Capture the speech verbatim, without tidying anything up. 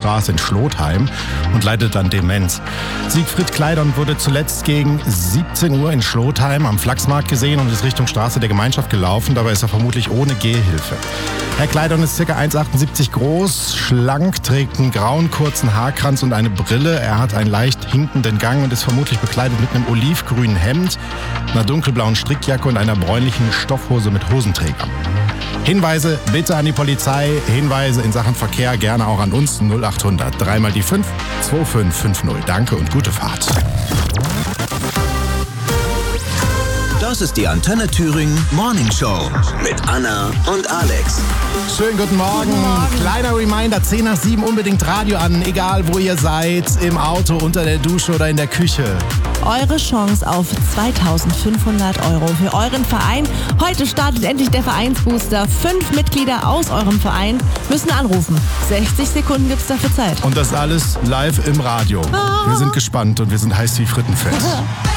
Straße in Schlotheim und leidet an Demenz. Siegfried Kleidon wurde zuletzt gegen siebzehn Uhr in Schlotheim am Flachsmarkt gesehen und ist Richtung Straße der Gemeinschaft gelaufen. Dabei ist er vermutlich ohne Gehhilfe. Herr Kleidon ist ca. eins Komma achtundsiebzig groß, schlank, trägt einen grauen kurzen Haarkranz und eine Brille. Er hat einen leicht hinkenden Gang und ist vermutlich bekleidet mit einem olivgrünen Hemd, einer dunkelblauen Strickjacke und einer bräunlichen Stoffhose mit Hosenträger. Hinweise bitte an die Polizei, Hinweise in Sachen Verkehr gerne auch an uns null acht hundert drei mal die fünf zwei fünf fünf null. Danke und gute Fahrt. Das ist die Antenne Thüringen Morning Show mit Anna und Alex. Schönen guten Morgen. Guten Morgen. Kleiner Reminder, zehn nach sieben unbedingt Radio an, egal wo ihr seid, im Auto, unter der Dusche oder in der Küche. Eure Chance auf zweitausendfünfhundert Euro für euren Verein. Heute startet endlich der Vereinsbooster. Fünf Mitglieder aus eurem Verein müssen anrufen. sechzig Sekunden gibt's dafür Zeit. Und das alles live im Radio. Wir sind gespannt und wir sind heiß wie Frittenfett.